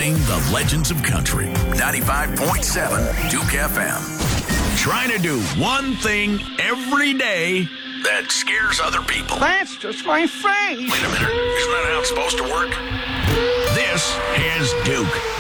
Playing the legends of country. 95.7 Duke FM. Trying to do one thing every day that scares other people. That's just my face. Wait a minute. Isn't that how it's supposed to work? This is Duke